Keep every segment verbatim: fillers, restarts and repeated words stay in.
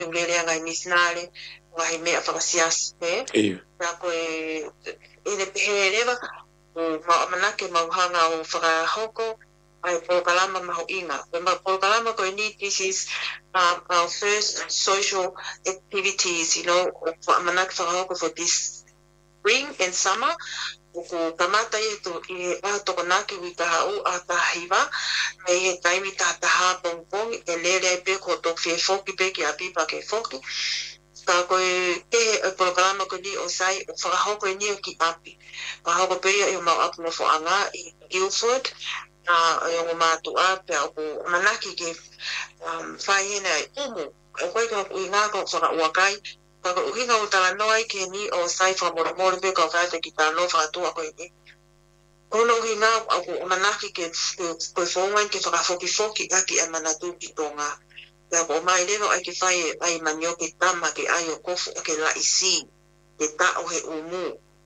lele ngai misnale ngai me afasias e na ko e ele peheleva ma manake mahanga o whaka hoko ai polokalama maho inga. Remember polokalama ko ni this is um, our first social activities, you know, manake whaka hoko for this spring and summer. Uku kamata e to e a to konaki wi ka o a ta hiva me e taimi ta ta ha pong pong e lele pe ko to fe foki pe ki a pipa ke foki ka ko e ke e programa ko ni o sai o fa ho ko ni ki api ka ho ko pe e ma ap no fo anga i Guildford na e o ma tu a pe o manaki ke um fai ina umu e ko ka u nga ko fa o kai ka ko hinga o tala noi ke ni o sai fa mo mo pe ka fa te ki ta no fa tu a ko e kono hinga o manaki ke ko fo ngan ke fa foki foki aki e manatu ki tonga ya ko mai leno ai ke fai ai manyo ke tama ke ai o kofu ke la isi ke ta o he umu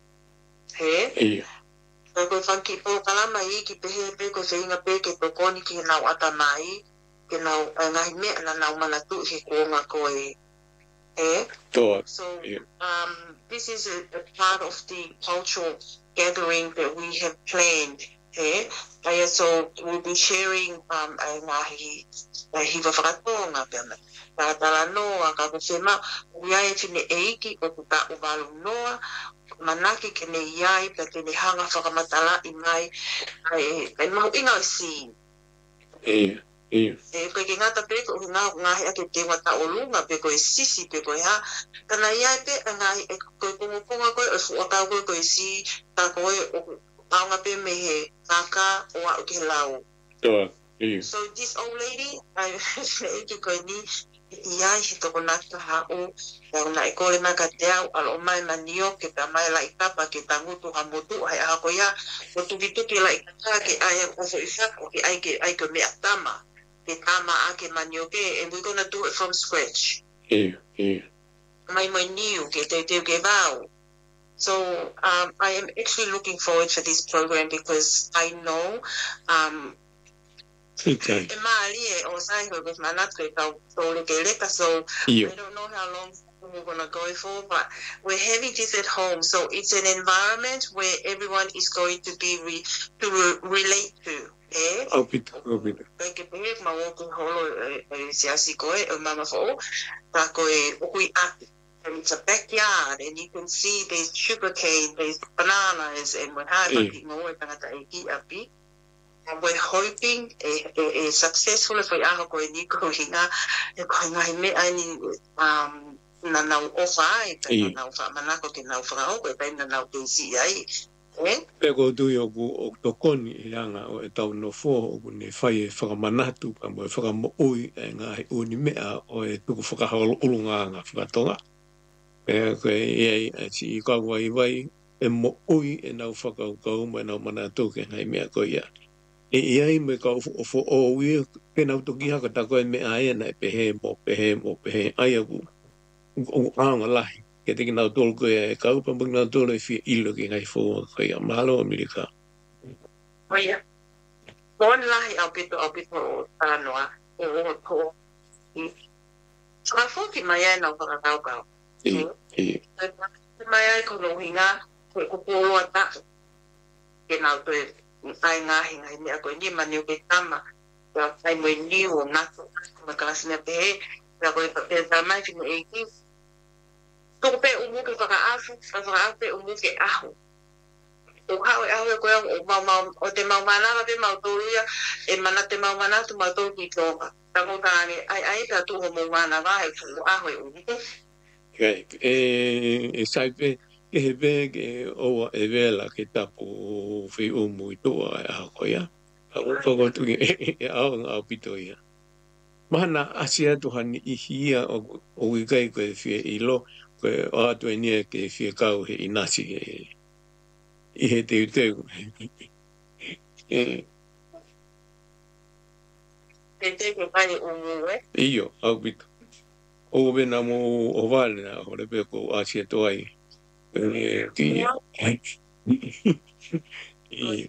he Iya. Ka ko fanki po kalama i ki pe he pe ko se inga pe ke to koni ki na ata mai ke na ngai me na na manatu he ko nga ko e eh To. so Yeah. um this is a, a part of the cultural gathering that we have planned eh uh, so we'll be sharing um ngahi ngahi wa whakatonga pena ka tala noa ka kusema uiai fine eiki o kuta ubalu noa manaki ke ne iai pa te ne hanga whakamatala i ngai ai ai mahu inga si Iya. Iya. e koe ke ngata pe ko ngā ngahi ake te wata o lunga pe koe sisi pe koe ha kana iai pe ngahi e koe kongo konga koe o fuakau koe koe si ka koe o aunga pe me he kaka o a uke lau. To. Iya. So this old lady, I eke koe ni iai he toko naka ha o ya una e kore maka te au alo mai manio ke ta mai la ikapa ke tangutu ha motu hai aha ko ya o tukituki la ikaka ke ai o so isa o ke ai ke ai ke me atama. Ake manioke, and we're gonna do it from scratch. Iya. Iya. My my new ke te te ke vau. So um, I am actually looking forward for this program because I know um Okay. e mali e o sai ko with manatko ka tole ke leka so Iyo. I don't know how long we're gonna go for, but we're having this at home, so it's an environment where everyone is going to be re, to re, relate to. Eh? Opito. Opito. Ke pe ma o ko holo e siasi ko e mama fo ta ko e o kui ati. And it's a backyard, and you can see there's sugar cane, there's bananas, and what have Eh. you. No, tangata e ki api. And we're hoping a, a, a successful for ako ko ni ko hinga e ko hinga me ani um na na ofa e ka Eh. na ofa manako ke na ofa o ko e na na o si ai. Eh? Pego tu yo ku o tokoni yanga o e tau no fo o ne fai e whakamanatu ka mo e whakamo ui e ngā he uni mea o e tuku whakahalo ulunga ngā whakatonga. E koe e e si i kaua i wai e mo ui e nau whakau kau mo e nau manatu ke ngai mea koe ia. E iai me ka o fo o ui ke nau toki haka tako e mea aia na e pehe mo pehe mo pehe aia ku o aanga lahi. Ke teki nau tolu koe e kau pa mbuk nau tolu e fia ilo ki ngai fo koe ia mahalo Amerika. Oh yeah. One lahi au pito au pito o tanoa e o ko. So I thought it my end of a kau. E e Mai ai ko no hinga ko ko polo ata ke na to ai nga hinga ni ko ni mani ke tama ya ai mo ni o na ko ma klas ne pe ya ko pe ta mai fin e ki to pe u mu ke ka afu ka ka pe u mu ke ahu o ha o ahu ko o ma ma o te ma mana pe ma to ya e mana te ma mana tu ma to ki to ta ko ka ni ai ai ta tu mo mana va e fu ahu u Kai, e, e sai pe, ke he pe ke oa e vela ke tapu whi umu i toa e a koia. A upako tu e ao ngā pito ia. Mahana asia tuhani i hia o, o i kai koe whie i lo, koe o atu e nia ke whie kau he inasi e, i he teu teu. E, te te ke mai umu e iyo, au pito. O bena mo o vale na o le pe ko asia toa i. E, ki, i,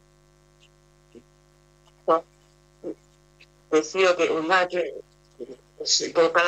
decía que un macho Ko